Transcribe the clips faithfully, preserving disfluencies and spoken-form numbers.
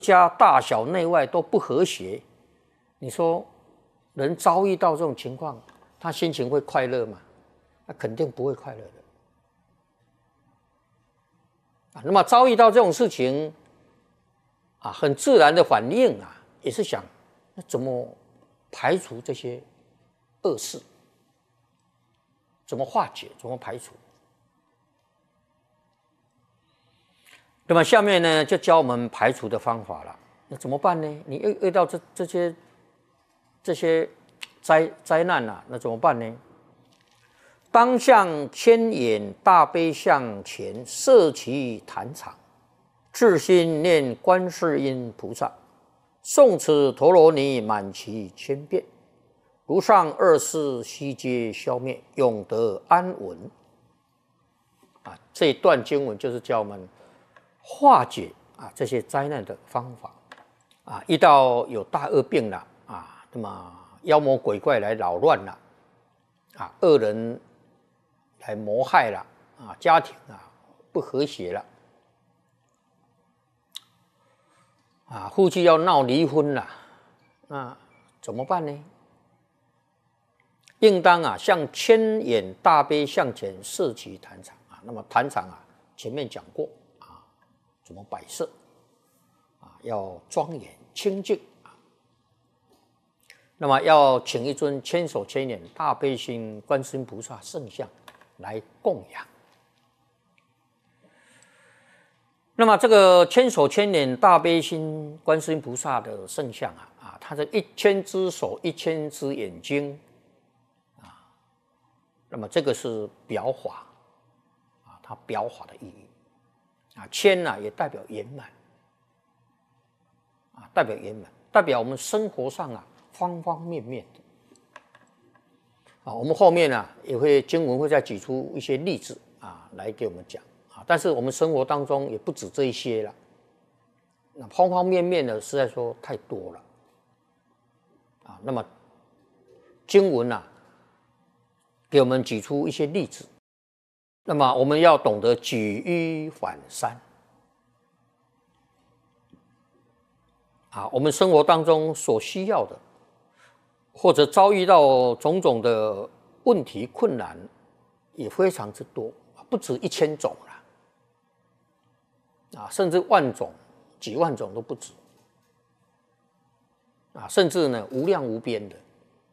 家大小内外都不和谐，你说人遭遇到这种情况，他心情会快乐吗？那肯定不会快乐的。啊，那么遭遇到这种事情，啊，很自然的反应啊，也是想，那怎么排除这些恶事？怎么化解？怎么排除？那么下面呢，就教我们排除的方法了。那怎么办呢？你遇遇到这这些这些灾灾难啊，那怎么办呢？当向千眼大悲像前摄其坛场，至心念观世音菩萨，诵此陀罗尼满其千遍，如上二世悉皆消灭，永得安稳。啊，这一段经文就是教我们化解啊这些灾难的方法。啊，遇到有大恶病了啊，那么妖魔鬼怪来扰乱了，啊，恶人来谋害了，啊，家庭啊不和谐了，啊，夫妻要闹离婚了，那怎么办呢？应当啊，向千眼大悲像前设其坛场啊。那么坛场啊，前面讲过啊，怎么摆设啊，要庄严清净啊。那么要请一尊千手千眼大悲心观世音菩萨圣像来供养。那么这个千手千眼大悲心观世音菩萨的圣像啊，啊，它的一千只手，一千只眼睛。那么这个是表法啊，它表法的意义啊，千呢、啊、也代表圆满啊，代表圆满，代表我们生活上啊方方面面的啊。我们后面呢、啊、也会经文会再举出一些例子啊来给我们讲啊，但是我们生活当中也不止这一些了，那方方面面的实在说太多了啊。那么经文啊。给我们举出一些例子，那么我们要懂得举一反三啊，我们生活当中所需要的，或者遭遇到种种的问题困难，也非常之多，不止一千种了啊，甚至万种、几万种都不止啊，甚至呢无量无边的。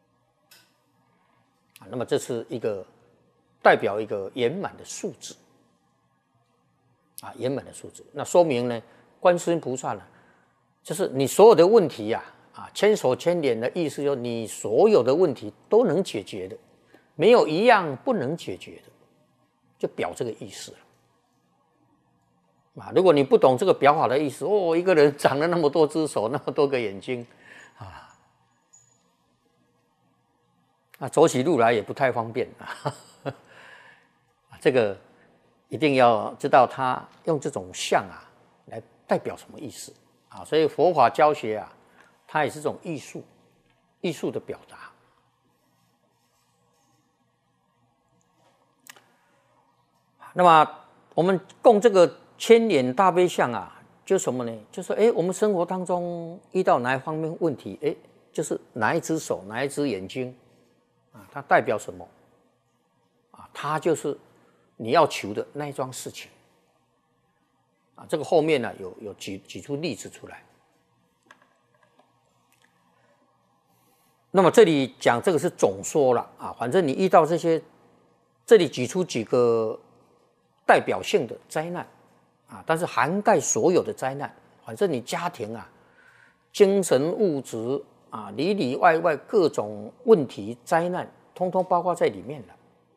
那么这是一个代表一个圆满的数字啊，圆满的数字。那说明呢，观世音菩萨呢，就是你所有的问题呀、啊，啊，千手千眼的意思，就是你所有的问题都能解决的，没有一样不能解决的，就表这个意思了。啊，如果你不懂这个表法的意思，哦，一个人长了那么多只手，那么多个眼睛，啊。啊，走起路来也不太方便啊。这个一定要知道他用这种像啊来代表什么意思啊。所以佛法教学啊，它也是这种艺术，艺术的表达。那么我们供这个千眼大悲像啊，就是什么呢？就是哎，我们生活当中遇到哪一方面问题，哎，就是哪一只手，哪一只眼睛。啊，它代表什么？啊，它就是你要求的那一桩事情。啊，这个后面呢有有举举出例子出来。那么这里讲这个是总说了啊，反正你遇到这些，这里举出几个代表性的灾难啊，但是涵盖所有的灾难。反正你家庭啊，精神物质。啊，里里外外各种问题、灾难，通通包括在里面了。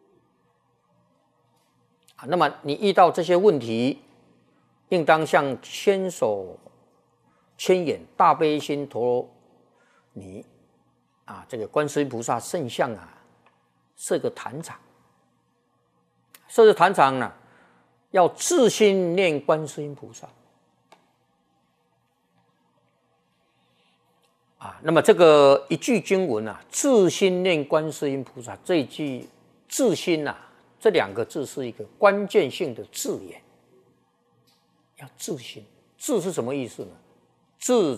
啊，那么你遇到这些问题，应当向千手千眼大悲心陀罗尼啊，这个观世音菩萨圣像啊，设个坛场。设个坛场呢，要自心念观世音菩萨。啊，那么这个一句经文啊，自心念观世音菩萨，这一句自心啊，这两个字是一个关键性的字眼，要自心。自是什么意思呢？ 自